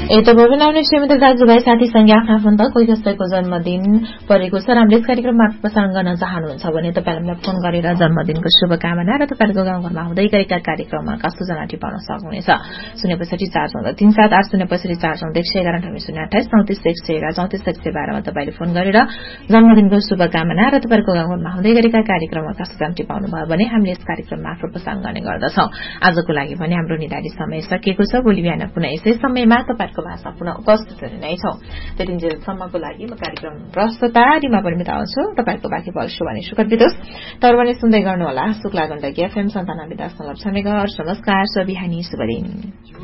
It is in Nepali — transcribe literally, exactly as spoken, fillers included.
ए त भविनाउने श्रीमती दाजुभाइ साथीसँग आफ्नो आफन्त कोही कसैको जन्मदिन परेको छ र हामीले यस कार्यक्रममा प्रसारण गर्न चाहनुहुन्छ भने तपाईलाई फोन गरेर जन्मदिनको शुभकामना र तपाईको गाउँघरमा हुँदै गरेका कार्यक्रममा कस्तो जना टिपाउन सक्नुहुनेछ। शून्य पैसठी चार चौध तीन सात आठ शून्य पैसठी चार चौध एक सय एघार अन्ठानब्बे शून्य अठाइस चौतिस एक सय एघार चौतिस एक सय बाह्रमा तपाईँले फोन गरेर जन्मदिनको शुभकामना र तपाईँको गाउँघरमा हुँदै गरेका कार्यक्रममा कस्तो जना टिपाउनु भयो भने हामीले यस कार्यक्रममा आफ्नो प्रसारण गर्ने गर्दछौं। आजको लागि भने हाम्रो निर्धारित समय सकिएको छ। भोलि बिहान पुनः यसै समयमा तपाईको भाषा पुनः उपस्थित हुने नै छौं। त्यतिन्जेलसम्मको लागि म कार्यक्रम प्रस्तुता रिमा परिमित आउँछु। तपाईको बाँकी पल शुभ अनि सुखद बितोस्। तर पनि सुन्दै गर्नुहोला शुक्ला गण्डकी एफएम सन्तानब्बे दशमलव छ मेगाहर्ज। नमस्कार, शुभ बिहानी, शुभ दिन।